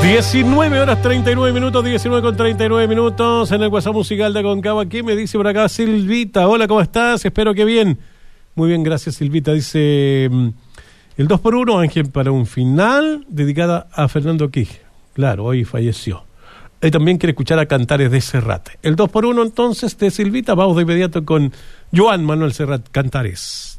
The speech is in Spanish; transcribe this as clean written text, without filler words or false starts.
19 horas 39 minutos, 19 con 39 minutos en el WhatsApp musical de Aconcagua. ¿Qué me dice por acá Silvita? Hola, ¿cómo estás? Espero que bien. Muy bien, gracias Silvita. Dice el 2x1, Ángel, para un final dedicada a Fernando Quij. Claro, hoy falleció. Él también quiere escuchar a Cantares de Serrat. El 2x1 entonces de Silvita. Vamos de inmediato con Joan Manuel Serrat, Cantares.